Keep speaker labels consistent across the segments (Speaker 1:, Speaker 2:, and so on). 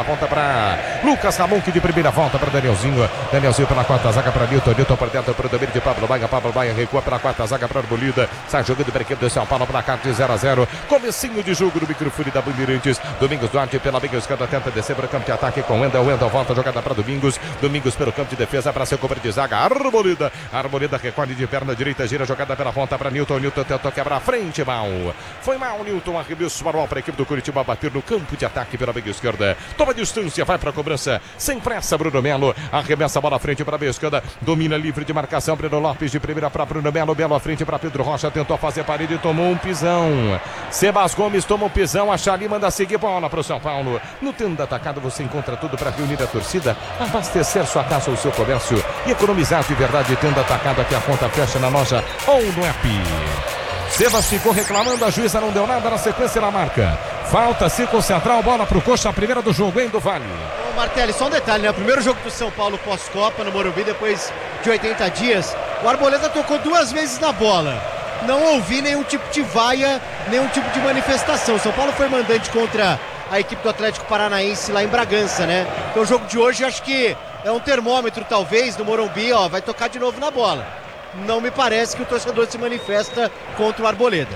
Speaker 1: pela ponta para Lucas Ramon, que de primeira volta para Danielzinho. Danielzinho pela quarta zaga para Nilton. Nilton por dentro para o domínio de Pablo Baia. Pablo Baia recua pela quarta zaga para Arboleda. Sai jogando para a equipe do São Paulo, placar de 0-0. Comecinho de jogo no microfone da Bandeirantes. Domingos Duarte pela meia esquerda, tenta descer para o campo de ataque com Wendel. Wendel volta a jogada para Domingos. Domingos pelo campo de defesa para seu companheiro de zaga. Arboleda. Arboleda recolhe de perna direita, gira a jogada pela ponta para Nilton. Nilton tentou quebrar a frente, mal. Foi mal, Nilton. Arremesso manual para a equipe do Curitiba bater no campo de ataque pela meia esquerda. Toma distância, vai para a cobrança. Sem pressa, Bruno Melo. Arremessa a bola à frente para a meia esquerda. Domina livre de marcação. Breno Lopes de primeira para Bruno Melo. Belo à frente para Pedro Rocha. Tentou fazer parede e tomou um pisão. Sebas Gomes toma um pisão. A Charlie manda seguir bola para o São Paulo. No tendo atacado você encontra tudo para reunir a torcida, abastecer sua casa ou seu comércio e economizar de verdade. Tendo atacado aqui, a conta fecha na loja ou no app. Sebas ficou reclamando, a juíza não deu nada, na sequência na marca. Falta, círculo central, bola pro Coxa, a primeira do jogo, hein, do Vale.
Speaker 2: Ô Martelli, só um detalhe, né? O primeiro jogo do São Paulo pós-Copa no Morumbi, depois de 80 dias, o Arboleda tocou 2 vezes na bola. Não ouvi nenhum tipo de vaia, nenhum tipo de manifestação. O São Paulo foi mandante contra a equipe do Atlético Paranaense lá em Bragança, né? Então o jogo de hoje acho que é um termômetro, talvez, no Morumbi, ó, vai tocar de novo na bola. Não me parece que o torcedor se manifesta contra o Arboleda.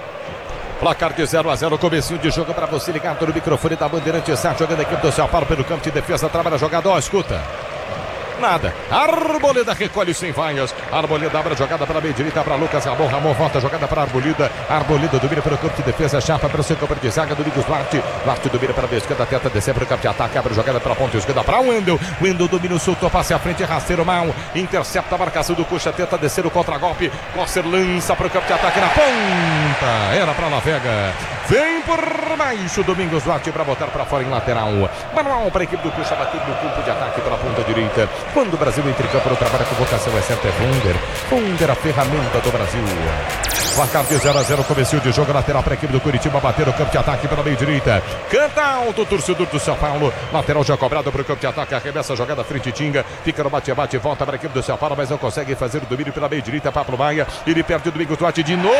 Speaker 1: Placar de 0-0, comecinho de jogo para você ligado no microfone da Bandeirantes. Jogando a equipe do São Paulo pelo campo de defesa, trabalha a jogada, ó, escuta. Nada. Arboleda recolhe sem vaias. Arboleda abre a jogada pela meia direita para Lucas Ramon. Ramon volta a jogada para Arboleda. Arboleda domina pelo campo de defesa. Chapa para o seu companheiro de zaga. Domingos Duarte. Duarte domina pela meia esquerda. Tenta descer para o campo de ataque. Abre a jogada pela ponta esquerda para Wendel. Wendel domina o solto. Passe à frente. Rasteiro mal. Intercepta a marcação do Coxa. Tenta descer o contragolpe. Cosser lança para o campo de ataque na ponta. Era para Nova Vega. Vem por baixo. Domingos Duarte para botar para fora em lateral. Manual para a equipe do Coxa. Batido no campo de ataque pela ponta direita. Quando o Brasil entra em campo no trabalho, a convocação é certa, é Wunder. Wunder, a ferramenta do Brasil. Placar de 0-0, começou de jogo, lateral para a equipe do Curitiba, bater o campo de ataque pela meia direita. Canta alto o torcedor do São Paulo. Lateral já cobrado para o campo de ataque, arremessa a jogada frente Tinga. Fica no bate-bate, volta para a equipe do São Paulo, mas não consegue fazer o domínio pela meia direita. Pablo Baia, ele perde o Domingos Duarte de novo.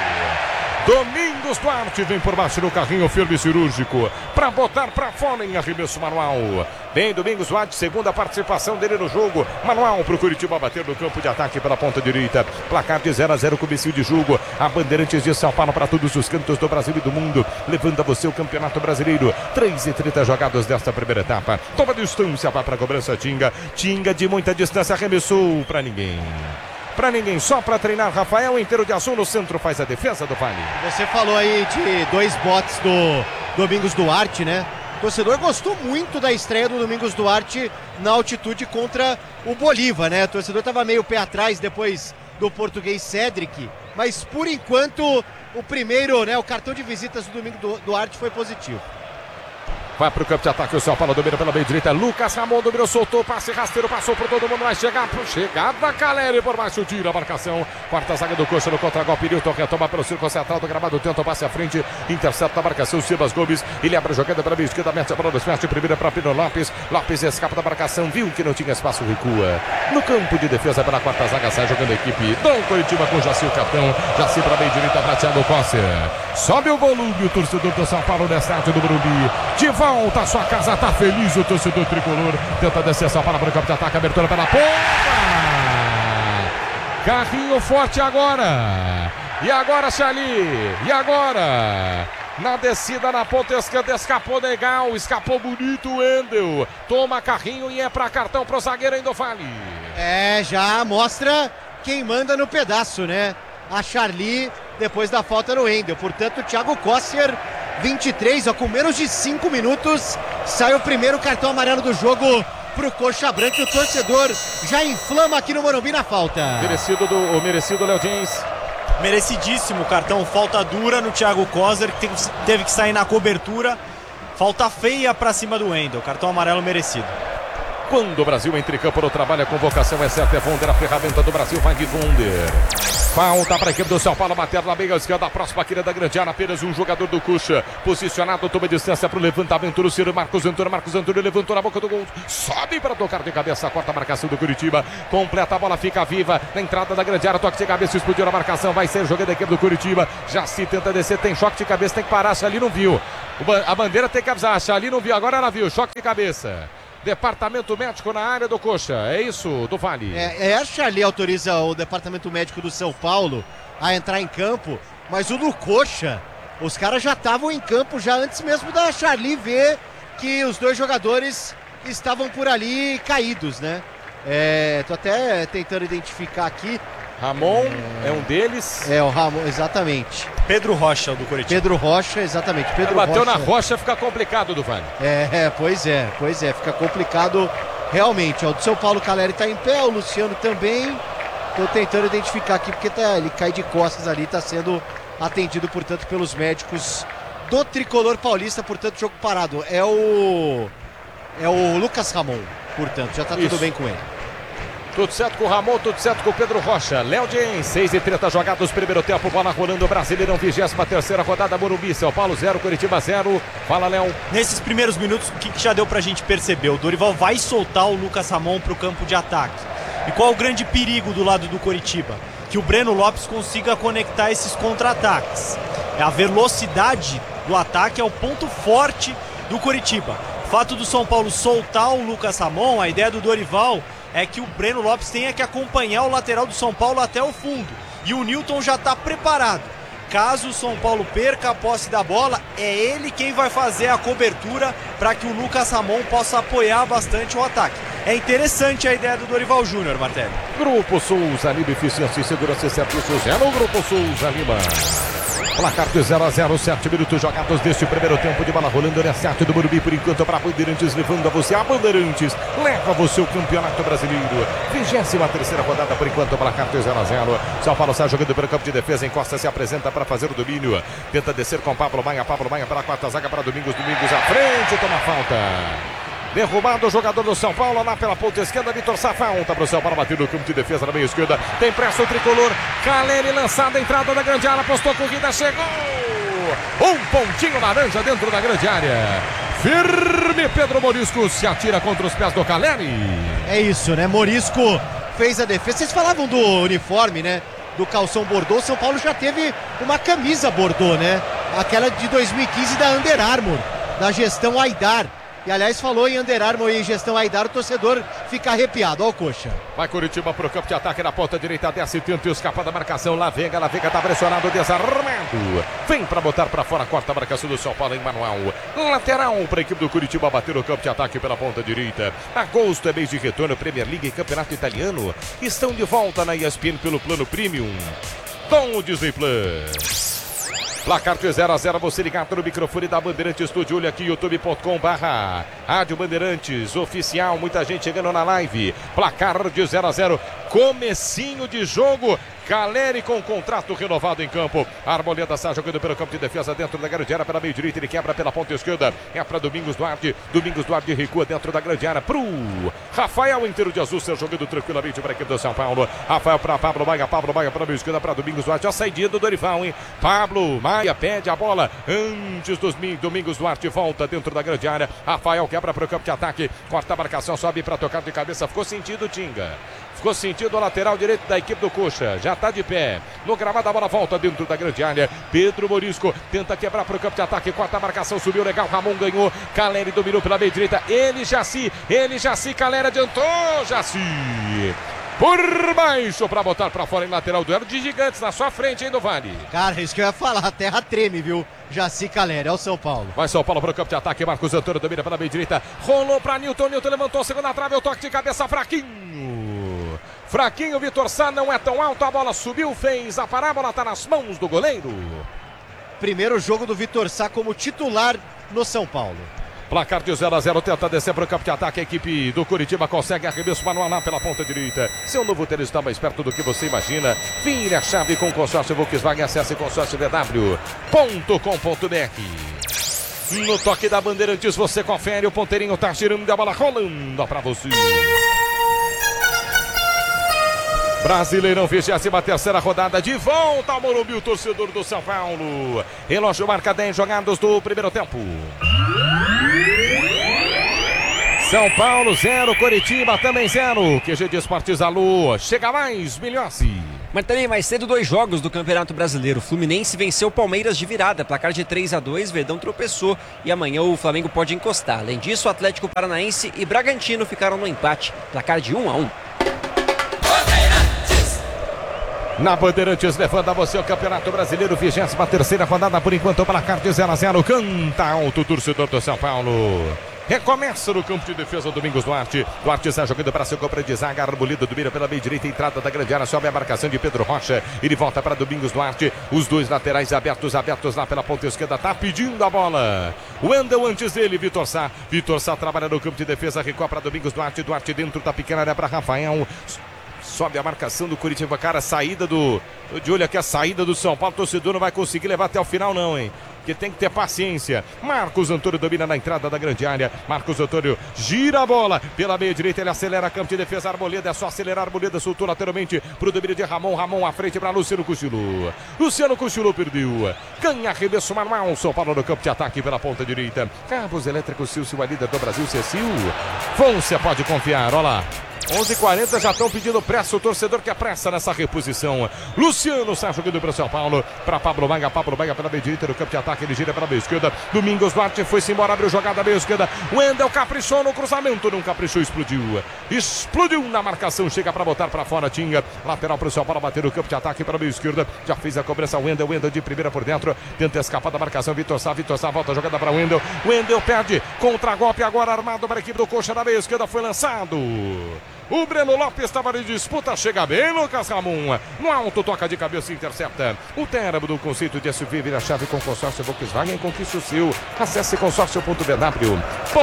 Speaker 1: Domingos Duarte vem por baixo no carrinho firme cirúrgico para botar para fora em arremesso manual. Bem, Domingos Duarte, segunda participação dele no jogo. Manual para o Curitiba bater no campo de ataque pela ponta direita. Placar de 0-0, comecinho de jogo. A Bandeirantes de São Paulo para todos os cantos do Brasil e do mundo. Levando a você o Campeonato Brasileiro. 3:30 jogados desta primeira etapa. Toma distância, vai para a cobrança Tinga. Tinga de muita distância, arremessou para ninguém. Para ninguém, só para treinar. Rafael inteiro de azul no centro, faz a defesa do Vale.
Speaker 2: Você falou aí de 2 botes do Domingos Duarte, né? O torcedor gostou muito da estreia do Domingos Duarte na altitude contra o Bolívar, né? O torcedor estava meio pé atrás depois do português Cedric, mas por enquanto o primeiro, né, o cartão de visitas do Domingos Duarte foi positivo.
Speaker 1: Vai para o campo de ataque, o São Paulo domina pela meia direita. Lucas Ramon dominou, soltou, passe rasteiro, passou por todo mundo, vai chegar pro chegada, Caleri por baixo, tira a marcação. Quarta zaga do Coxa no contra-golpe, Nilton retoma pelo círculo central do gramado, tenta o passe à frente, intercepta a marcação, Sebas Gomes, ele abre a jogada pela meia esquerda, mete a bola dos pés, primeira para Pedro Lopes. Lopes escapa da marcação, viu que não tinha espaço, recua. No campo de defesa pela quarta zaga, sai jogando a equipe do Curitiba com Jaci, o capitão. Jaci para a meia direita para Thiago Cosser. Sobe o volume, o torcedor do São Paulo no estádio do Morumbi. De volta a sua casa, tá feliz o torcedor tricolor. Tenta descer essa bola para o campo de ataque, abertura pela ponta. Carrinho forte agora. E agora, Charlie. E agora? Na descida na ponta esquerda, escapou legal, escapou bonito o Wendel. Toma carrinho e é para cartão pro zagueiro ainda Vale.
Speaker 2: Já mostra quem manda no pedaço, né? A Charlie depois da falta no Wendel. Portanto, o Thiago Cosser, 23, ó, com menos de 5 minutos, sai o primeiro cartão amarelo do jogo pro Coxa Branca. O torcedor já inflama aqui no Morumbi na falta.
Speaker 1: Merecido Léo James.
Speaker 3: Merecidíssimo cartão, falta dura no Thiago Cosser, que teve que sair na cobertura. Falta feia pra cima do Wendel, cartão amarelo merecido.
Speaker 1: Quando o Brasil entra em campo no trabalho, a convocação é certa, é Wunder, a ferramenta do Brasil, vai de Wunder. Falta para a equipe do São Paulo, bater na meia esquerda, a próxima querida grande área, apenas um jogador do Coxa, posicionado, toma distância para o levantamento do Ciro, Marcos Antônio levantou na boca do gol, sobe para tocar de cabeça, corta a marcação do Curitiba, completa a bola, fica viva, na entrada da grande área, toque de cabeça, explodiu a marcação, vai ser jogando a equipe do Curitiba, já se tenta descer, tem choque de cabeça, tem que parar, se ali não viu, A bandeira tem que avisar. A Charlie não viu, agora ela viu. Choque de cabeça. Departamento médico na área do Coxa. É isso, do Vale.
Speaker 2: A Charlie autoriza o departamento médico do São Paulo a entrar em campo, mas o do Coxa, os caras já estavam em campo já antes mesmo da Charlie ver que os dois jogadores estavam por ali caídos, né? Tô até tentando identificar aqui.
Speaker 1: Ramon é um deles.
Speaker 2: O Ramon, exatamente.
Speaker 3: Pedro Rocha, o do Coritiba.
Speaker 2: Pedro Rocha, exatamente. Pedro
Speaker 1: Bateu
Speaker 2: Rocha.
Speaker 1: na rocha, fica complicado, do Vale.
Speaker 2: Pois é, fica complicado realmente. O do São Paulo, Caleri tá em pé, o Luciano também. Tô tentando identificar aqui porque ele cai de costas ali, tá sendo atendido, portanto, pelos médicos do Tricolor Paulista, portanto, jogo parado. É o Lucas Ramon, portanto, já tá tudo bem com ele.
Speaker 1: Tudo certo com o Ramon, tudo certo com o Pedro Rocha. Léo Dien, 6h30 jogados, primeiro tempo, bola rolando, Brasileirão, 23ª rodada, Morumbi, São Paulo 0, Coritiba 0. Fala, Léo.
Speaker 3: Nesses primeiros minutos, o que já deu pra gente perceber? O Dorival vai soltar o Lucas Ramon pro campo de ataque. E qual o grande perigo do lado do Coritiba? Que o Breno Lopes consiga conectar esses contra-ataques. A velocidade do ataque é o ponto forte do Coritiba. O fato do São Paulo soltar o Lucas Ramon, a ideia do Dorival é que o Breno Lopes tenha que acompanhar o lateral do São Paulo até o fundo. E o Newton já está preparado. Caso o São Paulo perca a posse da bola, é ele quem vai fazer a cobertura para que o Lucas Ramon possa apoiar bastante o ataque. É interessante a ideia do Dorival Júnior, Martelli.
Speaker 1: Grupo Souza Lima, eficiência e segurança e serviços. É no Grupo Souza Lima. Placar de 0-0, 7 minutos jogados deste primeiro tempo de bola rolando. R7 do Morumbi, por enquanto, para Bandeirantes, levando a você. A Bandeirantes leva você o Campeonato Brasileiro. 23ª rodada, por enquanto, placar de 0-0. São Paulo sai jogando pelo campo de defesa, encosta, se apresenta para fazer o domínio. Tenta descer com Pablo Maia para a quarta zaga, para Domingos à frente, toma falta. Derrubado o jogador do São Paulo lá pela ponta esquerda. Vitor Sá, falta para o São Paulo, bater no campo de defesa na meia esquerda. Tem pressa o tricolor. Caleri lançada, entrada da grande área, apostou a corrida, chegou. Um pontinho laranja dentro da grande área. Firme Pedro Morisco se atira contra os pés do Caleri.
Speaker 2: É isso, né? Morisco fez a defesa. Vocês falavam do uniforme, né? Do calção bordô. São Paulo já teve uma camisa bordô, né? Aquela de 2015 da Under Armour, da gestão Aidar. E aliás, falou em Under Armour e em gestão Aidar, o torcedor fica arrepiado. Olha o Coxa.
Speaker 1: Vai Coritiba pro campo de ataque na ponta direita, desce, tenta escapar da marcação. Lavega tá pressionado, desarmado. Vem pra botar pra fora, corta a marcação do São Paulo em manual. Lateral pra equipe do Coritiba bater o campo de ataque pela ponta direita. Agosto é mês de retorno, Premier League e Campeonato Italiano estão de volta na ESPN pelo plano Premium com o Disney Plus. Placar de 0-0, você ligado no microfone da Bandeirantes Estúdio, olha aqui, youtube.com/Rádio Bandeirantes Oficial, muita gente chegando na live. Placar de 0-0, comecinho de jogo. Caleri com contrato renovado em campo. Arboleda está jogando pelo campo de defesa dentro da grande área, pela meio direita, ele quebra pela ponta esquerda. É para Domingos Duarte. Domingos Duarte recua dentro da grande área pro Rafael, inteiro de azul, seu jogando tranquilamente para a equipe do São Paulo. Rafael para Pablo Maia para a meio esquerda, para Domingos Duarte. A saída do Dorival, hein? Pablo Maia pede a bola antes dos Domingos Duarte, volta dentro da grande área. Rafael quebra para o campo de ataque, corta a marcação, sobe para tocar de cabeça. Ficou sentido, Tinga. Ficou sentido o lateral direito da equipe do Coxa. Já está de pé. No gramado a bola volta dentro da grande área. Pedro Morisco tenta quebrar para o campo de ataque. Corta a marcação, subiu legal. Ramon ganhou. Caleri dominou pela meia direita. Ele Jaci. Caleri adiantou. Jaci. Por baixo para botar para fora em lateral. Duelo de gigantes na sua frente, hein, do Vale.
Speaker 2: Cara, isso que eu ia falar. A terra treme, viu? Jaci Caleri, é o São Paulo.
Speaker 1: Vai São Paulo para o campo de ataque. Marcos Antônio domina pela meia direita. Rolou para Newton. Newton levantou a segunda trave. O toque de cabeça fraquinho, Vitor Sá não é tão alto, a bola subiu, fez a parábola, está nas mãos do goleiro.
Speaker 2: Primeiro jogo do Vitor Sá como titular no São Paulo.
Speaker 1: Placar de 0-0, tenta descer para o campo de ataque, a equipe do Coritiba consegue arremesso manual lá pela ponta direita. Seu novo tênis está mais perto do que você imagina. Vire a chave com o consórcio Volkswagen, acesse consórciovw.com.br. No toque da Bandeirantes você confere, o ponteirinho tá girando, a bola rolando para você. Brasileirão, 23ª rodada, de volta ao Morumbi, o torcedor do São Paulo. Relógio marca 10 jogados do primeiro tempo. São Paulo 0, Coritiba também 0. QG de Esportes, alô, chega mais, Milhossi.
Speaker 4: Mas também mais cedo 2 jogos do Campeonato Brasileiro. O Fluminense venceu o Palmeiras de virada, placar de 3-2, Verdão tropeçou e amanhã o Flamengo pode encostar. Além disso, o Atlético Paranaense e Bragantino ficaram no empate, placar de 1-1.
Speaker 1: Na Bandeirantes, levando a você o Campeonato Brasileiro, 23ª rodada, por enquanto, placar de 0-0, canta alto o torcedor do São Paulo. Recomeça no campo de defesa Domingos Duarte. Duarte está jogando para seu compra de zaga. Arboleda domina pela meia direita, entrada da grande área, sobe a marcação de Pedro Rocha. Ele volta para Domingos Duarte. Os 2 laterais abertos lá pela ponta esquerda. Tá pedindo a bola. Wendel antes dele, Vitor Sá. Vitor Sá trabalha no campo de defesa, recua para Domingos Duarte. Duarte dentro da pequena área para Rafael. Sobe a marcação do Curitiba, cara, saída do... De olho aqui a saída do São Paulo, o torcedor não vai conseguir levar até o final não, hein? Que tem que ter paciência. Marcos Antônio domina na entrada da grande área. Marcos Antônio gira a bola pela meia direita, ele acelera campo de defesa. Arboleda, é só acelerar. Arboleda soltou lateralmente pro domínio de Ramon. Ramon à frente para Luciano Cuchilú. Luciano Cuchilú perdeu. Ganha arremesso manual. São Paulo no campo de ataque pela ponta direita. Cabos elétricos Silcio, a líder do Brasil, Cecil. Fonseca pode confiar, olha lá. 11h40 já estão pedindo pressa, o torcedor quer pressa nessa reposição. Luciano está jogando para o São Paulo, para Pablo Maga pela meia direita do campo de ataque, ele gira pela meia esquerda. Domingos Duarte foi-se embora, abriu jogada meia esquerda. Wendel caprichou no cruzamento, não caprichou, explodiu. Explodiu na marcação, chega para botar para fora, tinha lateral para o São Paulo, bater no campo de ataque pela meia esquerda. Já fez a cobrança, Wendel de primeira por dentro, tenta escapar da marcação, Vitor Sá volta a jogada para Wendel. Wendel perde, contra-golpe agora armado para a equipe do Coxa na meia esquerda, foi lançado. O Breno Lopes estava em disputa, chega bem, Lucas Ramon. No alto, toca de cabeça e intercepta. O cérebro do conceito de SUV vira chave com consórcio Volkswagen, conquista o seu. Acesse consórcio.bw.com.br.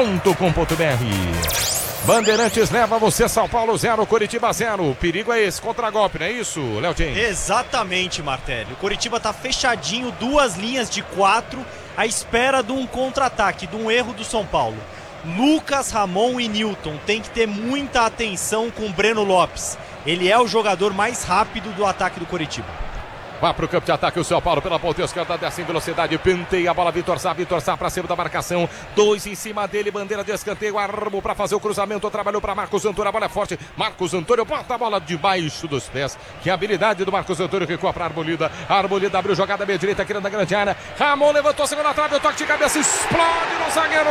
Speaker 1: Bandeirantes leva você, São Paulo 0, Coritiba 0. O perigo é esse, contra-golpe, não é isso, Léo Tim?
Speaker 3: Exatamente, Martelli. O Coritiba tá fechadinho, 2 linhas de 4, à espera de um contra-ataque, de um erro do São Paulo. Lucas, Ramon e Newton tem que ter muita atenção com o Breno Lopes. Ele é o jogador mais rápido do ataque do Coritiba.
Speaker 1: Vai para o campo de ataque o São Paulo pela ponta esquerda, desce em velocidade, penteia a bola, Vitor Sá para cima da marcação, 2 em cima dele, bandeira de escanteio, armo para fazer o cruzamento, trabalhou para Marcos Antônio, a bola é forte, Marcos Antônio bota a bola debaixo dos pés, que habilidade do Marcos Antônio, recua para Arboleda, Arboleda abriu jogada meia direita, aqui na grande área, Ramon levantou a segunda trave, o toque de cabeça, explode no zagueiro!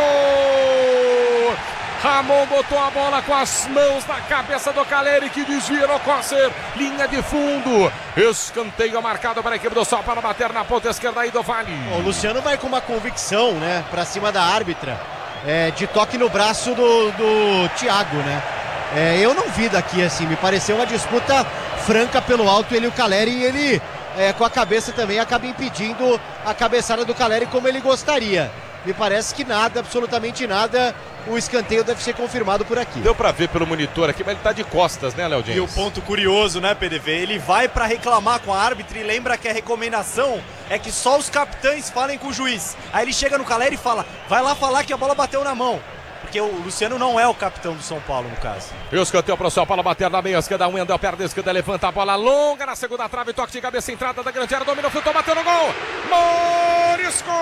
Speaker 1: Ramon botou a bola com as mãos na cabeça do Caleri, que desvia no Cosser, linha de fundo, escanteio marcado para a equipe do São Paulo bater na ponta esquerda aí do Vale.
Speaker 2: O Luciano vai com uma convicção, né, para cima da árbitra, de toque no braço do Thiago, né. Eu não vi daqui assim, me pareceu uma disputa franca pelo alto, ele e o Caleri, e ele com a cabeça também acaba impedindo a cabeçada do Caleri como ele gostaria. Me parece que nada, absolutamente nada, o escanteio deve ser confirmado por aqui.
Speaker 1: Deu pra ver pelo monitor aqui, mas ele tá de costas, né, Léo James?
Speaker 3: E o ponto curioso, né, PDV? Ele vai pra reclamar com a árbitra e lembra que a recomendação é que só os capitães falem com o juiz. Aí ele chega no Caleri e fala, vai lá falar que a bola bateu na mão. Porque o Luciano não é o capitão do São Paulo, no caso.
Speaker 1: E o escanteio para o São Paulo bater na meia esquerda. O Wendel perde a esquerda, levanta a bola longa na segunda trave. Toque de cabeça, entrada da grande área. Dominou, filtrou, bateu no gol. Morisco!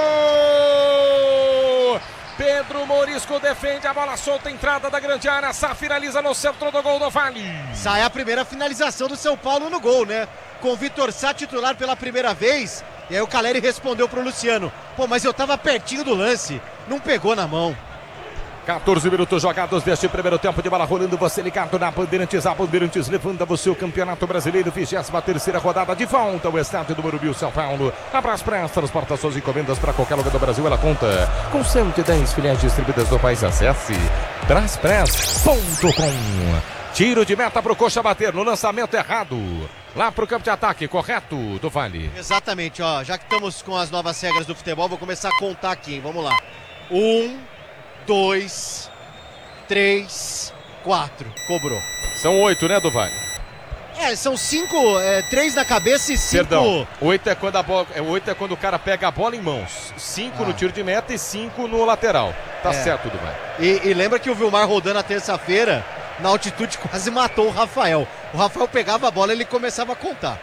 Speaker 1: Pedro Morisco defende a bola solta, entrada da grande área. Sá finaliza no centro do gol do Vale.
Speaker 2: Sai a primeira finalização do São Paulo no gol, né? Com Vitor Sá titular pela primeira vez. E aí o Caleri respondeu pro Luciano. Pô, mas eu tava pertinho do lance. Não pegou na mão.
Speaker 1: 14 minutos jogados deste primeiro tempo de bola rolando, você ligado na Bandeirantes, a Bandeirantes levando você o Campeonato Brasileiro, 23ª rodada de volta ao estádio do Morumbi, São Paulo. A Braspress transporta suas encomendas para qualquer lugar do Brasil, ela conta com 110 filiais distribuídas no país. Acesse braspress.com. Tiro de meta pro Coxa bater no lançamento errado. Lá pro campo de ataque, correto, do Vale.
Speaker 2: Exatamente, ó, já que estamos com as novas regras do futebol, vou começar a contar aqui, hein? Vamos lá. 1, 2, 3, 4. Cobrou.
Speaker 1: São 8, né, do Vale?
Speaker 2: São 5, 3 na cabeça e 5.
Speaker 1: Perdão, 8 é quando 8 é quando o cara pega a bola em mãos. 5 no tiro de meta e 5 no lateral. Tá certo, do Vale.
Speaker 2: E lembra que o Vilmar rodando na terça-feira, na altitude, quase matou o Rafael. O Rafael pegava a bola e ele começava a contar.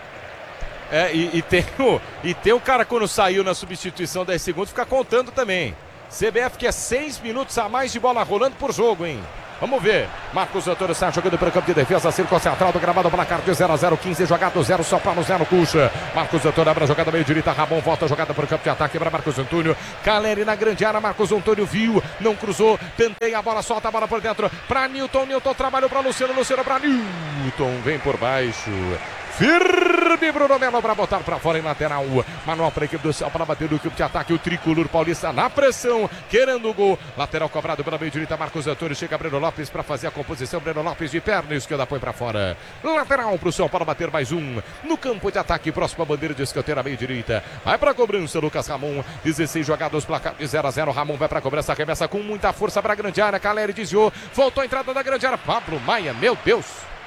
Speaker 1: E tem o cara quando saiu na substituição 10 segundos, fica contando também. CBF que é 6 minutos a mais de bola rolando por jogo, hein? Vamos ver. Marcos Antônio está jogando pelo campo de defesa, círculo central do gramado, placar de 0-0, 15 jogado, 0 São Paulo, 0 Cuxa. Marcos Antônio abre a jogada meio direita, Ramon volta a jogada para o campo de ataque para Marcos Antônio. Caleri na grande área, Marcos Antônio viu, não cruzou, penteia a bola, solta a bola por dentro para Newton, Newton trabalhou para Luciano, Luciano para Newton, vem por baixo. Firme Bruno Melo para botar para fora em lateral. Manuel para a equipe do Céu para bater do equipe de ataque. O tricolor paulista na pressão, querendo o gol. Lateral cobrado pela meio direita. Marcos Antônio chega Breno Lopes para fazer a composição. Breno Lopes de perna esquerda põe para fora. Lateral para o Céu para bater mais um. No campo de ataque, próxima bandeira de escanteio na meio direita. Vai para a cobrança, Lucas Ramon. 16 jogados, placar de 0-0. Ramon vai para a cobrança, arremessa com muita força para a grande área. Caleri desviou, voltou a entrada da grande área. Pablo Maia, meu Deus.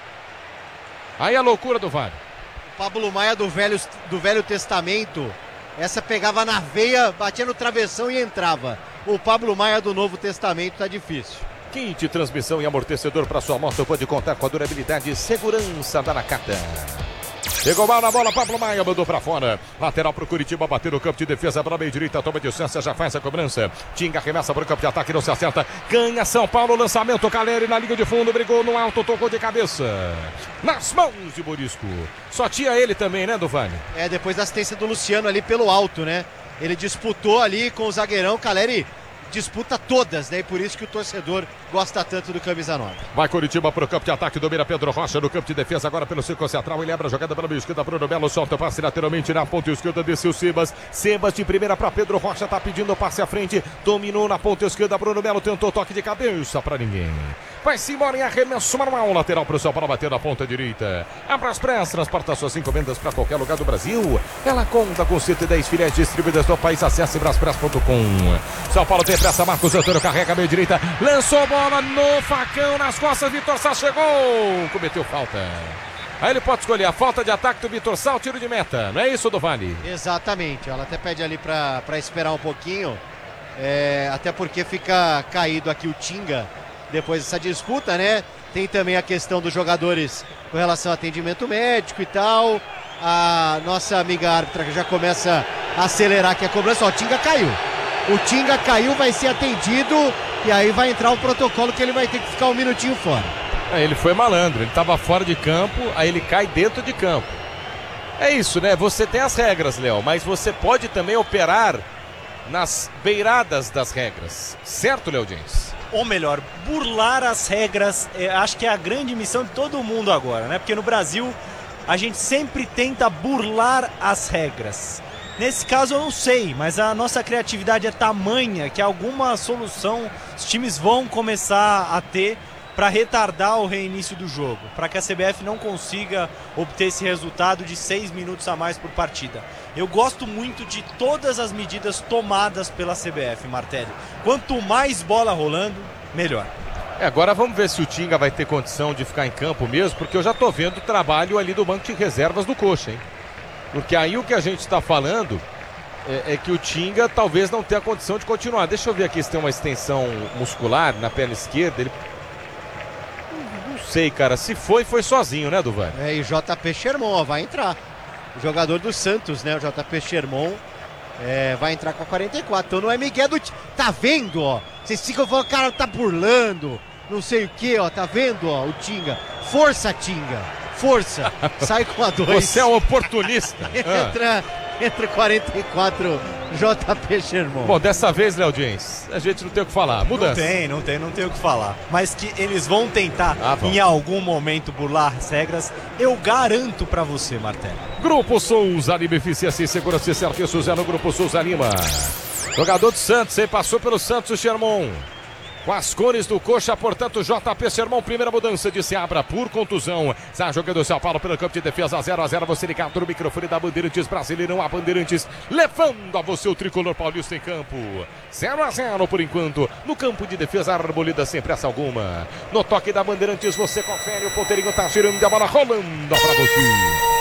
Speaker 1: Aí a loucura do VAR.
Speaker 2: Pablo Maia do Velho Testamento, essa pegava na veia, batia no travessão e entrava. O Pablo Maia do Novo Testamento tá difícil.
Speaker 1: Kit transmissão e amortecedor para sua moto pode contar com a durabilidade e segurança da Nakata. Chegou mal na bola, Pablo Maia mandou para fora. Lateral para o Curitiba, bater no campo de defesa para a meio direita, toma de distância, já faz a cobrança. Tinga arremessa para o campo de ataque, não se acerta. Ganha São Paulo, lançamento, Caleri na linha de fundo, brigou no alto, tocou de cabeça. Nas mãos de Borisco. Só tinha ele também, né, Duvani?
Speaker 2: Depois da assistência do Luciano ali pelo alto, né? Ele disputou ali com o zagueirão, Caleri disputa todas, né? E por isso que o torcedor gosta tanto do camisa 9.
Speaker 1: Vai Curitiba para o campo de ataque, domina Pedro Rocha no campo de defesa, agora pelo círculo central, ele abre a jogada pela meia esquerda, Bruno Melo solta o passe lateralmente na ponta esquerda, desceu Sebas, Sebas de primeira para Pedro Rocha, tá pedindo o passe à frente, dominou na ponta esquerda, Bruno Melo tentou toque de cabeça para ninguém. Vai-se embora em arremesso manual, lateral para o São Paulo bater na ponta direita. Abra as pressas, transporta suas encomendas para qualquer lugar do Brasil. Ela conta com 110 filiais distribuídas no país, acesse braspress.com. São Paulo tem pressa, Marcos Antônio carrega a meia direita, lançou bola no facão, nas costas, Vitor Sá chegou, cometeu falta. Aí ele pode escolher a falta de ataque do Vitor Sá, o tiro de meta, não é isso, do Vale?
Speaker 2: Exatamente, ela até pede ali para esperar um pouquinho, até porque fica caído aqui o Tinga depois dessa disputa, né? Tem também a questão dos jogadores com relação ao atendimento médico e tal. A nossa amiga árbitra já começa a acelerar aqui a cobrança. Ó, o Tinga caiu. O Tinga caiu, vai ser atendido e aí vai entrar o protocolo que ele vai ter que ficar um minutinho fora.
Speaker 1: Ele foi malandro, ele estava fora de campo, aí ele cai dentro de campo. É isso, né? Você tem as regras, Léo, mas você pode também operar nas beiradas das regras. Certo, Léo Diniz?
Speaker 3: Ou melhor, burlar as regras, acho que é a grande missão de todo mundo agora, né? Porque no Brasil a gente sempre tenta burlar as regras. Nesse caso eu não sei, mas a nossa criatividade é tamanha que alguma solução os times vão começar a ter para retardar o reinício do jogo, para que a CBF não consiga obter esse resultado de 6 minutos a mais por partida. Eu gosto muito de todas as medidas tomadas pela CBF, Martelli. Quanto mais bola rolando, melhor.
Speaker 1: Agora vamos ver se o Tinga vai ter condição de ficar em campo mesmo, porque eu já tô vendo o trabalho ali do banco de reservas do Coxa, hein? Porque aí o que a gente está falando é que o Tinga talvez não tenha condição de continuar. Deixa eu ver aqui se tem uma extensão muscular na perna esquerda. Ele... Não sei, cara. Se foi sozinho, né, Duvan?
Speaker 2: E o JP Sherman, ó, vai entrar. O jogador do Santos, né? O JP Sherman vai entrar com a 44. Então não é Miguel do... Tá vendo, ó? Vocês ficam falando, cara, tá burlando. Não sei o que, ó. Tá vendo, ó? O Tinga. Força, Tinga. Força, sai com a 2.
Speaker 1: Você é um oportunista.
Speaker 2: Entra 44, JP Sherman.
Speaker 1: Bom, dessa vez, Léo Diniz, a gente não tem o que falar. Mudança.
Speaker 3: Não tem o que falar. Mas que eles vão tentar em algum momento burlar as regras, eu garanto pra você, Martelli.
Speaker 1: Grupo Souza Lima, eficiência e segurança e serviço Zé no Grupo Souza Lima. Jogador do Santos, hein? Passou pelo Santos, o Sherman. Com as cores do Coxa, portanto, JP Sherman, primeira mudança de Seabra por contusão. Está jogando o São Paulo pelo campo de defesa, 0-0. Você ligado no microfone da Bandeirantes Brasileirão, a Bandeirantes levando a você o tricolor paulista em campo. 0-0 por enquanto, no campo de defesa, Arboleda sem pressa alguma. No toque da Bandeirantes, você confere, o ponteirinho tá girando, a bola rolando pra você.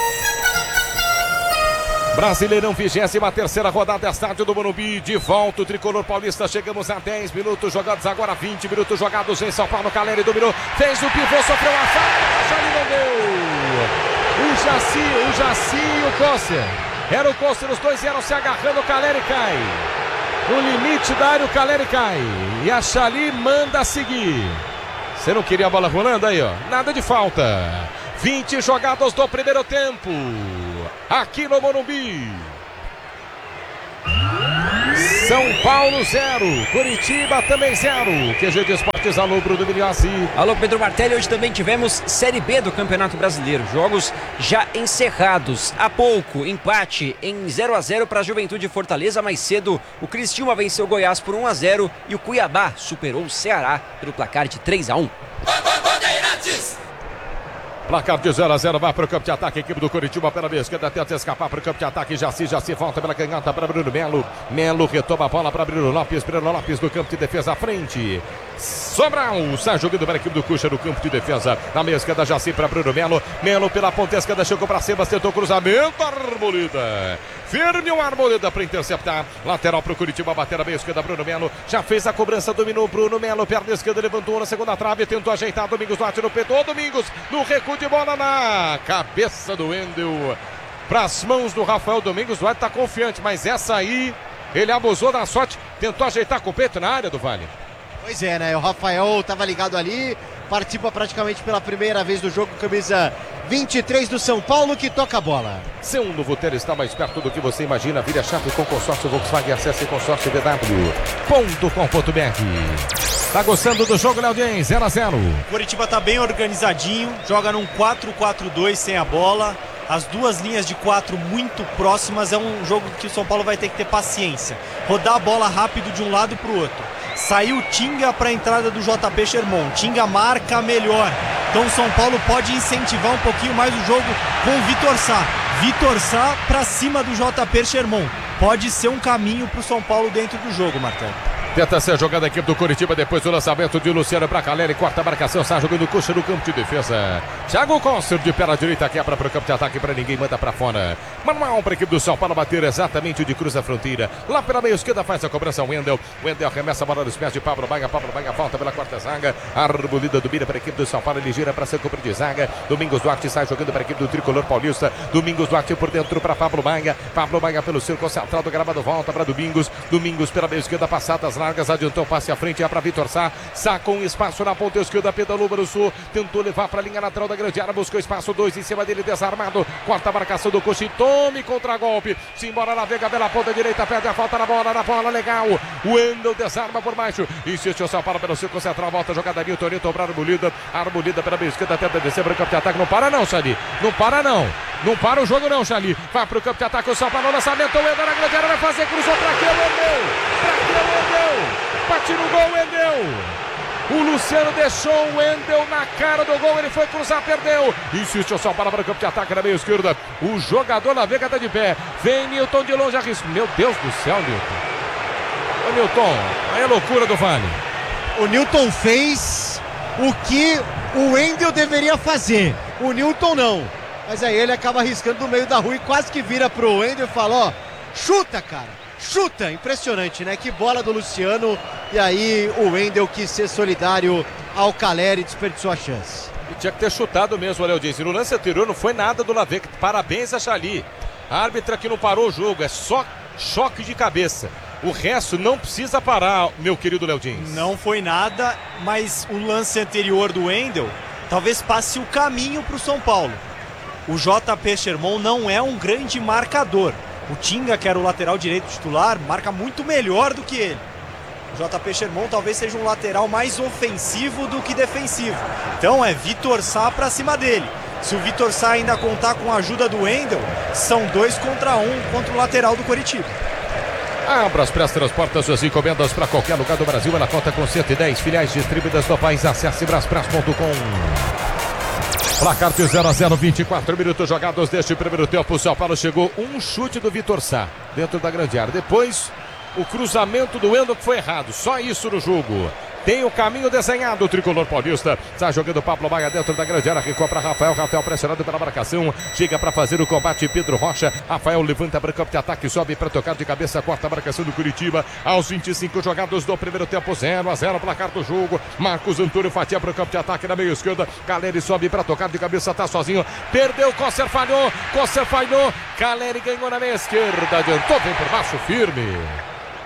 Speaker 1: Brasileirão, 23ª rodada, estádio do Morumbi, de volta o tricolor paulista, chegamos a 10 minutos jogados, agora 20 minutos jogados em São Paulo, Caleri dominou, fez o pivô, sofreu a falta, ali não deu. O Jaci e o Kosser, era o Kosser, os dois eram se agarrando, o Caleri cai, no limite da área o Caleri cai, e a Chali manda seguir. Você não queria a bola rolando aí, ó? Nada de falta. 20 jogadas do primeiro tempo. Aqui no Morumbi. São Paulo 0, Curitiba também 0. QG de Esportes, alô Bruno Miliossi.
Speaker 4: Alô Pedro Martelli, hoje também tivemos Série B do Campeonato Brasileiro. Jogos já encerrados. Há pouco, empate em 0-0 para a Juventude Fortaleza. Mais cedo, o Criciúma venceu o Goiás por 1-0 e o Cuiabá superou o Ceará pelo placar de 3-1.
Speaker 1: Placar de 0-0, vai para o campo de ataque, equipe do Curitiba pela meia esquerda, tenta escapar para o campo de ataque, Jaci volta pela canhota para Bruno Melo retoma a bola para Bruno Lopes no campo de defesa à frente. Sobral, sai jogando para a equipe do Cuxa no campo de defesa, na meia esquerda, Jaci para Bruno Melo pela ponta esquerda, chegou para cima, tentou cruzamento, Arboleda. Firme o Arboleda para interceptar. Lateral para o Curitiba, bater na meia esquerda. Bruno Melo já fez a cobrança, dominou Bruno Melo. Perna esquerda, levantou na segunda trave, tentou ajeitar. Domingos Duarte no peito. Domingos no recuo de bola na cabeça do Wendel. Para as mãos do Rafael Domingos. Duarte está confiante, mas essa aí ele abusou da sorte. Tentou ajeitar com o peito na área do Vale.
Speaker 2: Pois é, né? O Rafael estava ligado ali. Participa praticamente pela primeira vez do jogo, camisa 23 do São Paulo, que toca a bola.
Speaker 1: Seu novo ter está mais perto do que você imagina. Vire a chave com consórcio Volkswagen. Acesse consórciovw.com.br. Tá gostando do jogo, Léo Dien? 0-0.
Speaker 3: Curitiba tá bem organizadinho, joga num 4-4-2 sem a bola. As duas linhas de 4 muito próximas. É um jogo que o São Paulo vai ter que ter paciência. Rodar a bola rápido de um lado para o outro. Saiu Tinga para a entrada do JP Sherman. Tinga marca melhor. Então o São Paulo pode incentivar um pouquinho mais o jogo com o Vitor Sá. Vitor Sá para cima do JP Sherman. Pode ser um caminho para o São Paulo dentro do jogo, Martelo.
Speaker 1: Tenta ser jogada a equipe do Curitiba depois do lançamento de Luciano para Caleri. Quarta marcação, está jogando Cuxa no campo de defesa. Thiago Costa de pé na direita, quebra para o campo de ataque para ninguém, manda para fora. Manual para a equipe do São Paulo bater exatamente de cruz a fronteira. Lá pela meia esquerda faz a cobrança Wendel. Wendel arremessa a bola nos pés de Pablo Baia. Pablo Baia volta pela quarta zaga. Arboleda domina para a equipe do São Paulo. Ele gira para ser cobra de zaga. Domingos Duarte sai jogando para a equipe do Tricolor Paulista. Domingos Duarte por dentro para Pablo Baia. Pablo Baia pelo círculo central do gramado, volta para Domingos. Domingos pela meia esquerda, passadas largas, adiantou, passe à frente, é para Vitor Sá. Sá com espaço na ponta esquerda, pedalou para o sul, tentou levar para a linha lateral da grande área, buscou espaço, 2 em cima dele, desarmado. Quarta marcação do Coxa, tome contra-golpe. Simbora, navega pela ponta direita, perde a falta na bola, legal. O Wendel desarma por baixo. Insiste o São Paulo pelo círculo central, volta a jogada ali, o Torito para Arboleda pela meia esquerda, tenta descer para o campo de ataque. Não para não, Xali. Não para não. Não para o jogo não, Xali. Vai para o campo de ataque, o São Paulo, lançamento, o Wendel na grande área, vai fazer, cruzou para aqui, o Wendel. Bate no gol, Wendel. O Luciano deixou o Wendel na cara do gol, ele foi cruzar, perdeu. Insiste o São Paulo para o campo de ataque na meia esquerda. O jogador na Veiga está de pé. Vem Nilton de longe, arrisca. Meu Deus do céu, Nilton. Ô Nilton, aí é loucura do Vale.
Speaker 2: O Nilton fez o que o Wendel deveria fazer. O Nilton não. Mas aí ele acaba arriscando do meio da rua e quase que vira pro Wendel e fala, ó, chuta, cara. Chuta, impressionante, né? Que bola do Luciano. E aí o Wendel quis ser solidário ao Caleri e desperdiçou a chance.
Speaker 1: E tinha que ter chutado mesmo, Léo Dias. No lance anterior não foi nada do Lavec. Parabéns a Xali. A árbitra que não parou o jogo, é só choque de cabeça. O resto não precisa parar, meu querido Léo Dias.
Speaker 3: Não foi nada, mas o lance anterior do Wendel talvez passe o caminho para o São Paulo. O JP Sherman não é um grande marcador. O Tinga, que era o lateral direito titular, marca muito melhor do que ele. O JP Sherman talvez seja um lateral mais ofensivo do que defensivo. Então é Vitor Sá pra cima dele. Se o Vitor Sá ainda contar com a ajuda do Wendel, são 2 contra 1 contra o lateral do Coritiba.
Speaker 1: Abra as pré-transportas, suas encomendas para qualquer lugar do Brasil. Ela conta com 110 filiais distribuídas no país. Acesse braspress.com. Placar de 0-0, 24 minutos jogados deste primeiro tempo. O São Paulo chegou um chute do Vitor Sá dentro da grande área. Depois, o cruzamento do Wendel que foi errado. Só isso no jogo. Tem o caminho desenhado, o Tricolor Paulista. Está jogando Pablo Baia dentro da grande área. Recuou para Rafael. Rafael pressionado pela marcação. Chega para fazer o combate Pedro Rocha. Rafael levanta para o campo de ataque. Sobe para tocar de cabeça. Quarta marcação do Curitiba. Aos 25 jogados do primeiro tempo. 0-0 placar do jogo. Marcos Antônio fatia para o campo de ataque na meia esquerda. Caleri sobe para tocar de cabeça. Está sozinho. Perdeu. Kosser falhou. Caleri ganhou na meia esquerda. Adiantou. Vem por baixo firme.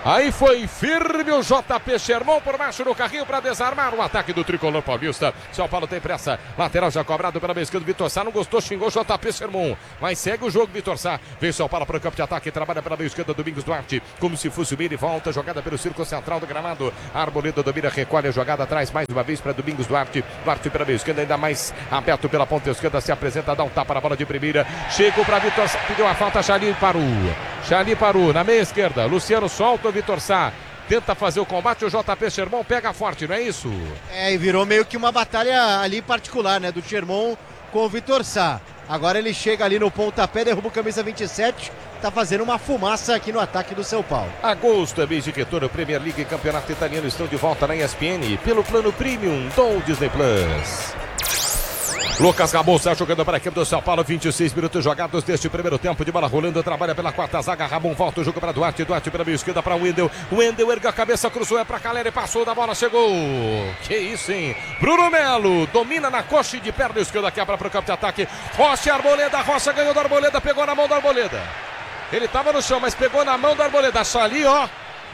Speaker 1: Aí foi firme o JP Sherman por baixo no carrinho para desarmar o ataque do tricolor paulista. São Paulo tem pressa. Lateral já cobrado pela esquerda. Vitor Sá não gostou, xingou o JP Sherman. Mas segue o jogo, Vitor Sá. Vem São Paulo para o campo de ataque. Trabalha pela esquerda. Domingos Duarte. Como se fosse o meio e volta. Jogada pelo círculo central do gramado. Arboleda domina, recolhe a jogada atrás mais uma vez para Domingos Duarte. Duarte pela esquerda, ainda mais aberto pela ponta esquerda. Se apresenta, dá um tapa na bola de primeira. Chegou para Vitor Sá. Pediu a falta. Charly parou. Charly parou na meia esquerda. Luciano solta o Vitor Sá. Tenta fazer o combate, o JP Sherman pega forte, não é isso?
Speaker 2: E virou meio que uma batalha ali particular, né? Do Sherman com o Vitor Sá. Agora ele chega ali no pontapé, derruba o camisa 27, tá fazendo uma fumaça aqui no ataque do São Paulo.
Speaker 1: Agosto é mês de retorno, Premier League e Campeonato Italiano estão de volta na ESPN pelo plano Premium do Disney Plus. Lucas Ramon está jogando para a equipe do São Paulo, 26 minutos jogados deste primeiro tempo, de bola rolando, trabalha pela quarta zaga, Ramon volta o jogo para Duarte, Duarte pela meia esquerda para Wendel, Wendel erga a cabeça, cruzou, é para Caleri, passou da bola, chegou, que isso, hein? Bruno Melo domina na coxa e de perna esquerda, quebra para o campo de ataque, Rocha Arboleda, Rocha ganhou da Arboleda, pegou na mão da Arboleda, ele estava no chão, mas pegou na mão da Arboleda, Charly, ó,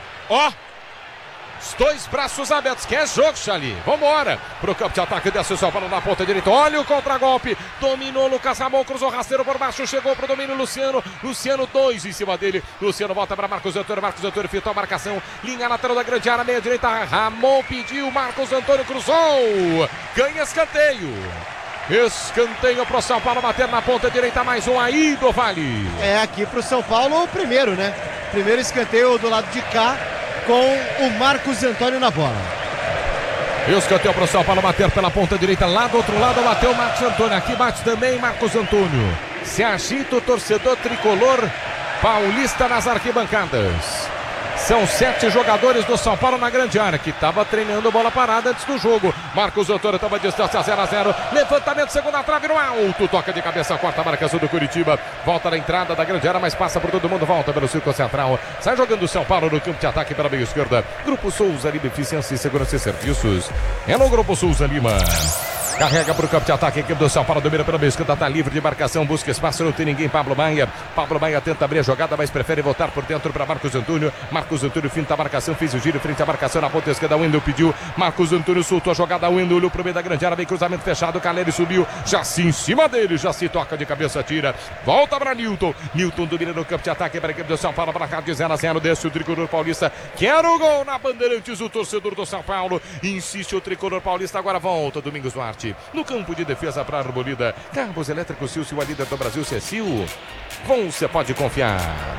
Speaker 1: os dois braços abertos, que é jogo, Charly. Vambora pro campo de ataque, desce o São Paulo na ponta direita. Olha o contragolpe, dominou Lucas Ramon, cruzou rasteiro por baixo, chegou pro domínio Luciano. Luciano 2 em cima dele. Luciano volta para Marcos Antônio. Marcos Antônio fitou a marcação, linha lateral da grande área, meia direita. Ramon pediu, Marcos Antônio cruzou, ganha escanteio. Escanteio pro São Paulo bater na ponta direita, mais um aí do Vale.
Speaker 2: É aqui pro São Paulo o primeiro, né? Primeiro escanteio do lado de cá, com o Marcos Antônio na bola.
Speaker 1: Escanteio para o São Paulo bater pela ponta direita. Lá do outro lado bateu o Marcos Antônio. Aqui bate também Marcos Antônio. Se agita o torcedor tricolor paulista nas arquibancadas. São 7 jogadores do São Paulo na grande área, que estava treinando bola parada antes do jogo. Marcos Antônio estava distância 0-0. Levantamento, segunda trave no alto. Toca de cabeça, quarta marcação do Curitiba. Volta na entrada da grande área, mas passa por todo mundo. Volta pelo círculo central. Sai jogando o São Paulo no campo de ataque pela meia esquerda. Grupo Souza Lima, Eficiência e Segurança e Serviços. É no Grupo Souza Lima. Carrega para o campo de ataque, a equipe do São Paulo domina pela meia esquerda, está livre de marcação, busca espaço, não tem ninguém, Pablo Maia tenta abrir a jogada, mas prefere voltar por dentro para Marcos Antônio. Marcos Antônio finta a marcação, fez o giro frente à marcação na ponta esquerda, Wendel pediu, Marcos Antônio soltou a jogada, Wendel olhou para o meio da grande área, vem cruzamento fechado, Caleri subiu, Jaci em cima dele, Jaci toca de cabeça, tira, volta para Newton domina no campo de ataque para a equipe do São Paulo, para cá de 0-0, desce o tricolor paulista, quer o gol na Bandeirantes, o torcedor do São Paulo, insiste o tricolor paulista, agora volta Domingos Duarte. No campo de defesa para a Arboleda, Cabos Elétricos Silcio, a líder do Brasil, Cecil. Você pode confiar.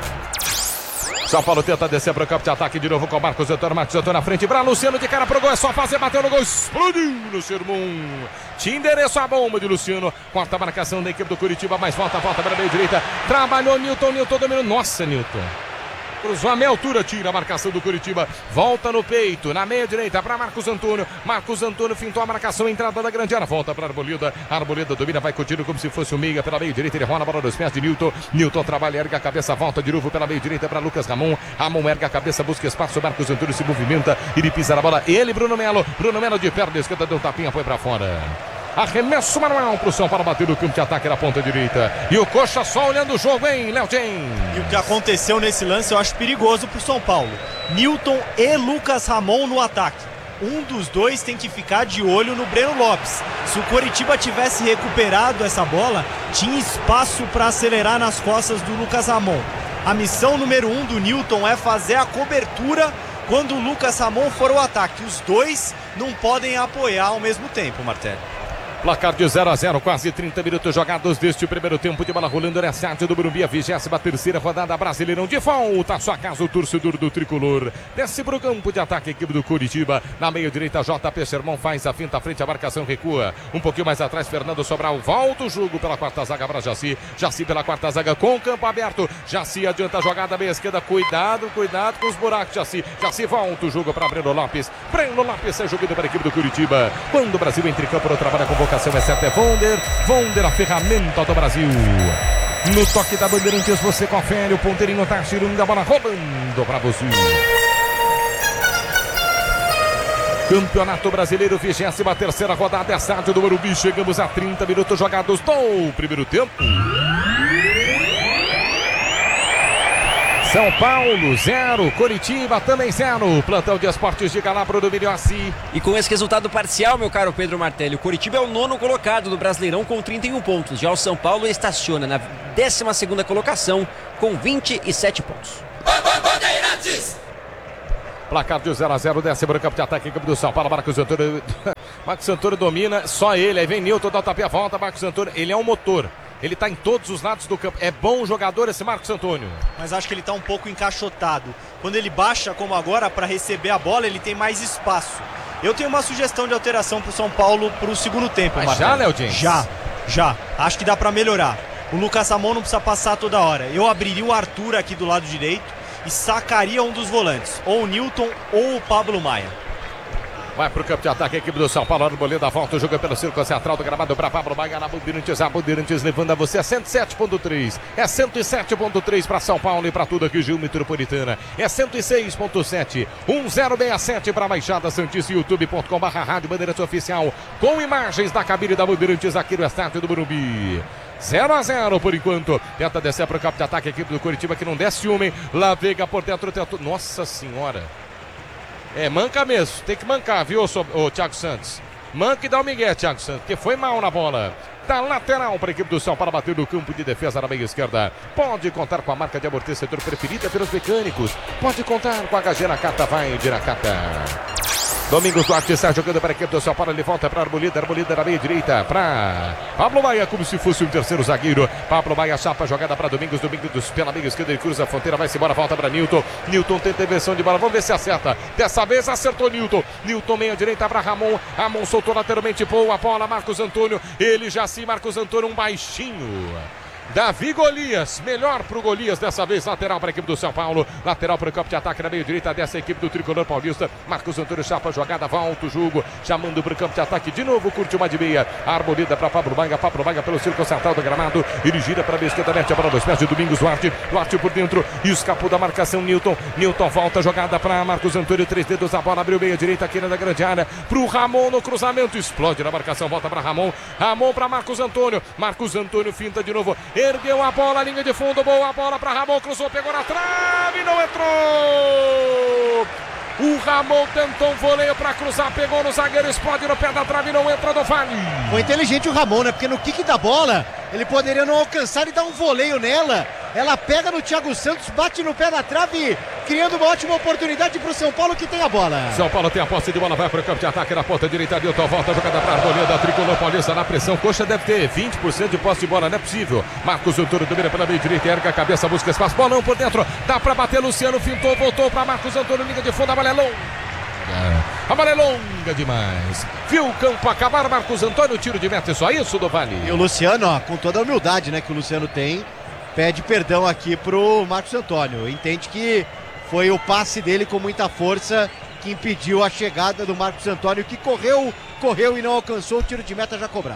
Speaker 1: São Paulo tenta descer para o campo de ataque de novo com Marcos Antônio. Marcos Antônio na frente para Luciano, de cara pro gol, é só fazer, bateu no gol, explodiu no Sherman. Tinha endereço a bomba de Luciano. Quarta marcação da equipe do Curitiba, mas volta para a meia direita. Trabalhou Newton dominou. Nossa, Newton. Cruzou a meia altura, tira a marcação do Curitiba, volta no peito, na meia direita para Marcos Antônio fintou a marcação, entrada da grande área, volta para Arboleda domina, vai curtindo como se fosse o meia pela meia direita, ele rola a bola dos pés de Newton trabalha, erga a cabeça, volta de novo pela meia direita para Lucas Ramon erga a cabeça, busca espaço, Marcos Antônio se movimenta, ele pisa na bola, ele, Bruno Melo de perna esquerda, deu tapinha, foi para fora. Arremesso manual pro São Paulo bater no campo de ataque na ponta direita. E o Coxa só olhando o jogo, hein, Léo James?
Speaker 3: E o que aconteceu nesse lance eu acho perigoso pro São Paulo. Newton e Lucas Ramon no ataque. Um dos dois tem que ficar de olho no Breno Lopes. Se o Coritiba tivesse recuperado essa bola, tinha espaço para acelerar nas costas do Lucas Ramon. A missão número 1 do Newton é fazer a cobertura quando o Lucas Ramon for ao ataque. Os dois não podem apoiar ao mesmo tempo, Martelli.
Speaker 1: Placar de 0-0, quase 30 minutos jogados deste primeiro tempo de bola rolando na estádio do Morumbi, a 23ª rodada Brasileirão de volta. Sua casa, o torcedor do tricolor. Desce pro campo de ataque, a equipe do Curitiba. Na meia direita, JP Sherman faz a finta frente, a marcação recua. Um pouquinho mais atrás, Fernando Sobral volta o jogo pela quarta zaga para Jaci. Jaci pela quarta zaga com o campo aberto. Jaci adianta a jogada meia esquerda. Cuidado com os buracos, Jaci. Jaci volta o jogo para Breno Lopes. Breno Lopes é jogado para a equipe do Curitiba. Quando o Brasil entra em campo, não trabalha com boca. Exceto é Vonder, a ferramenta do Brasil. No toque da Bandeirantes você confere, o ponteirinho tá girando, a bola rolando para você. Campeonato Brasileiro, 23ª rodada, estádio do Morumbi. Chegamos a 30 minutos jogados do primeiro tempo. São Paulo 0, Coritiba também 0. Plantão de esportes de Galabro do Milhossi.
Speaker 4: E com esse resultado parcial, meu caro Pedro Martelli, o Coritiba é o 9º colocado do Brasileirão com 31 pontos. Já o São Paulo estaciona na 12ª colocação com 27 pontos.
Speaker 1: Placar de 0-0, desce para o campo de ataque, campo do São Paulo. Marcos Antônio. Marcos Antônio domina, só ele. Aí vem Nilton, dá o tapinha, volta. Marcos Antônio, ele é um motor. Ele tá em todos os lados do campo. É bom jogador esse Marcos Antônio.
Speaker 3: Mas acho que ele tá um pouco encaixotado. Quando ele baixa, como agora, para receber a bola, ele tem mais espaço. Eu tenho uma sugestão de alteração pro São Paulo pro segundo tempo,
Speaker 1: Mas
Speaker 3: Marcelo.
Speaker 1: já, Léo James?
Speaker 3: Já. Acho que dá para melhorar. O Lucas Samon não precisa passar toda hora. Eu abriria o Arthur aqui do lado direito e sacaria um dos volantes. Ou o Nilton ou o Pablo Maia.
Speaker 1: Vai pro campo de ataque a equipe do São Paulo. Arboleda volta, joga pelo círculo central do gramado para Pablo Maia na Bandeirantes. A Bandeirantes levando a você. É 107.3. É 107.3 para São Paulo e para tudo aqui, Gil Metropolitana. É 106.7. 1067 para a Baixada Santista, youtube.com/rádio Bandeirantes Oficial. Com imagens da cabine da Bandeirantes aqui no estádio do Morumbi. 0-0 por enquanto. Tenta descer para o campo de ataque a equipe do Coritiba que não desce homem. La Vega por dentro. Nossa senhora. Manca mesmo, tem que mancar, viu, o Thiago Santos? Manca e dá o migué, Thiago Santos, porque foi mal na bola. Da lateral para a equipe do São Paulo, bater no campo de defesa na meia esquerda. Pode contar com a marca de amortecedor preferida pelos mecânicos. Pode contar com a HG Nakata, vai de Nakata. Domingos Duarte está jogando para a equipe do São Paulo, ele volta para Arboleda na meia direita, para Pablo Maia, como se fosse um terceiro zagueiro. Pablo Maia chapa, jogada para Domingos pela meia esquerda, ele cruza a fronteira, vai-se embora, volta para Nilton. Nilton tenta inversão de bola, vamos ver se acerta. Dessa vez acertou Nilton. Nilton meia direita para Ramon. Ramon soltou lateralmente, boa bola, Marcos Antônio. Ele já sim, Marcos Antônio, um baixinho. Davi Golias, melhor pro Golias dessa vez, lateral para a equipe do São Paulo, lateral para o campo de ataque na meio direita dessa equipe do Tricolor Paulista. Marcos Antônio chapa a jogada, volta o jogo, chamando para o campo de ataque de novo, curte uma de meia, Arboleda para Pablo Maia pelo círculo central do gramado, ele gira para a esquerda, mete a bola dos pés de Domingos Duarte por dentro, e escapou da marcação Nilton volta a jogada para Marcos Antônio, 3 dedos, a bola abriu meia direita aqui na grande área, pro Ramon no cruzamento, explode na marcação, volta para Ramon para Marcos Antônio finta de novo, ergueu a bola, linha de fundo, boa bola para Ramon, cruzou, pegou na trave, não entrou. O Ramon tentou um voleio para cruzar, pegou no zagueiro, explode no pé da trave, não entra do Vale.
Speaker 2: Foi inteligente o Ramon, né? Porque no kick da bola, ele poderia não alcançar e dar um voleio nela. Ela pega no Thiago Santos, bate no pé da trave, criando uma ótima oportunidade para o São Paulo que tem a bola.
Speaker 1: São Paulo tem a posse de bola, vai para o campo de ataque na ponta direita, Nilton volta, jogada para a Arboleda, Tricolor Paulista na pressão, Coxa deve ter 20% de posse de bola, não é possível. Marcos Antônio domina pela meia direita, erga a cabeça, busca espaço, bolão por dentro, dá para bater, Luciano fintou, voltou para Marcos Antônio, liga de fundo, a bola é longa. A bola é longa demais. Viu o campo acabar, Marcos Antônio, tiro de meta, só isso do Vale.
Speaker 2: E o Luciano, ó, com toda a humildade, né, que o Luciano tem, pede perdão aqui pro Marcos Antônio. Entende que foi o passe dele com muita força que impediu a chegada do Marcos Antônio, que correu e não alcançou o tiro de meta já cobrado.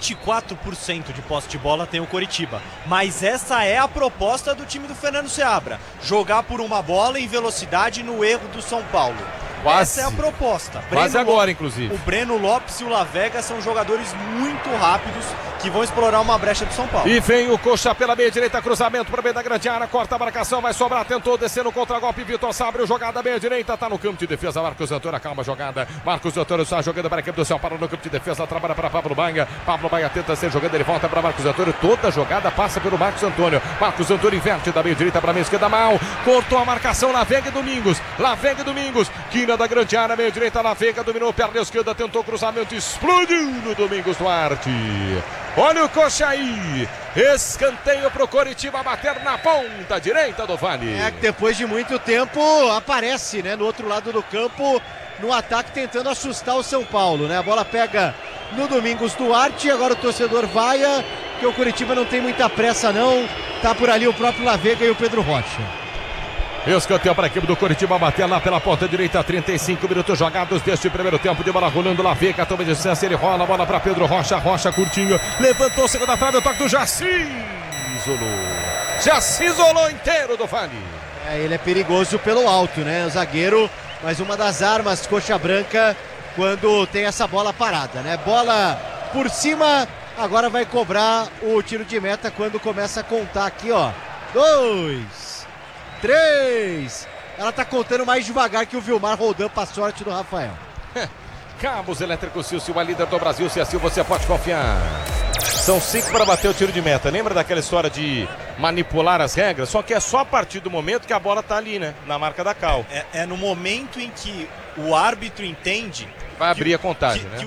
Speaker 3: 24% de posse de bola tem o Coritiba, mas essa é a proposta do time do Fernando Seabra, jogar por uma bola em velocidade no erro do São Paulo.
Speaker 1: Quase.
Speaker 3: Essa é a proposta.
Speaker 1: Quase agora, inclusive.
Speaker 3: O Breno Lopes e o La Vega são jogadores muito rápidos que vão explorar uma brecha do São Paulo.
Speaker 1: E vem o Coxa pela meia direita, cruzamento para meio da grande área, corta a marcação, vai sobrar, tentou descer no contra-golpe, Vitor Sabre, jogada meia direita, tá no campo de defesa, Marcos Antônio, calma a jogada, Marcos Antônio está jogando para a equipe do São Paulo no campo de defesa, trabalha para Pablo Maia tenta ser jogando, ele volta para Marcos Antônio, toda jogada passa pelo Marcos Antônio inverte da meia direita para a meia esquerda, mal, cortou a marcação, La Vega e Domingos, quina da grande área, meia direita, La Vega dominou, perna esquerda, tentou cruzamento, explodiu no Domingos Duarte. Olha o Coxa aí, escanteio pro Coritiba bater na ponta direita do Vale.
Speaker 2: É que depois de muito tempo aparece, né, no outro lado do campo, no ataque tentando assustar o São Paulo, né? A bola pega no Domingos Duarte, agora o torcedor vaia, que o Coritiba não tem muita pressa não, tá por ali o próprio La Vega e o Pedro Rocha.
Speaker 1: Escanteio para a equipe do Coritiba bater lá pela ponta direita, 35 minutos jogados deste primeiro tempo de bola rolando, La Vega, toma distância, ele rola a bola para Pedro Rocha, Rocha curtinho, levantou, segunda trave, o toque do Jaci, isolou inteiro do Vale.
Speaker 2: Ele é perigoso pelo alto, né, o zagueiro, mas uma das armas Coxa Branca quando tem essa bola parada, né, bola por cima, agora vai cobrar o tiro de meta quando começa a contar aqui, ó, 2, 3. Ela tá contando mais devagar que o Vilmar Roldan pra sorte do Rafael.
Speaker 1: Cabos Elétricos Silva, líder do Brasil. Se assim você pode confiar. São 5 para bater o tiro de meta. Lembra daquela história de manipular as regras? Só que é só a partir do momento que a bola tá ali, né? Na marca da cal.
Speaker 3: É no momento em que o árbitro entende...
Speaker 1: Vai abrir a contagem, né?